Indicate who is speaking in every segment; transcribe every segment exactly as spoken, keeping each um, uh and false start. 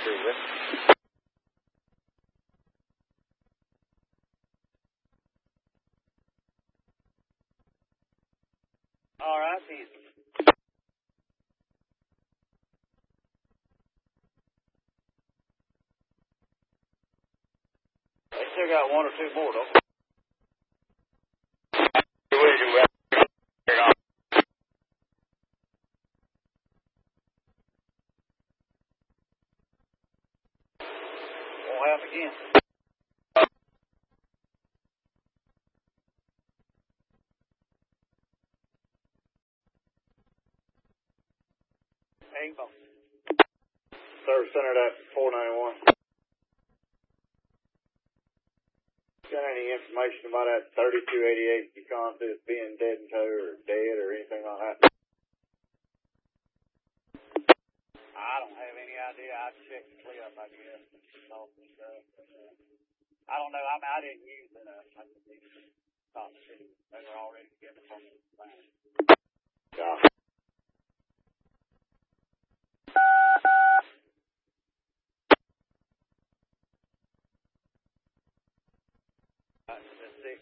Speaker 1: through with.
Speaker 2: All right, easy. They still got one or two more, though. Won't happen again. Ain't
Speaker 1: Service center at four ninety-one. Got any information about that thirty-two eighty-eight Yukon being dead in tow or dead or anything like that?
Speaker 2: I don't have any idea. I checked the clip, I guess. All the stuff. I don't know. I mean, I didn't use it. Uh, I just needed to talk to them. They were already together from the plan.
Speaker 1: Yeah.
Speaker 2: That's the six.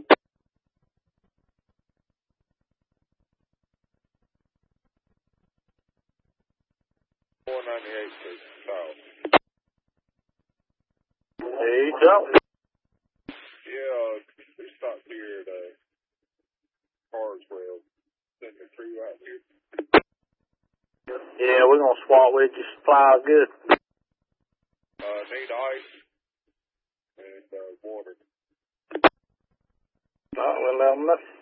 Speaker 1: four ninety-eight to Charles.
Speaker 3: Hey, Charles.
Speaker 1: Yeah, we stopped here at uh, Carswell. Sitting the tree right here.
Speaker 3: Yeah, we're going to swap with you. Supply good.
Speaker 1: Uh, need ice and uh, water.
Speaker 3: All right, well, let them know.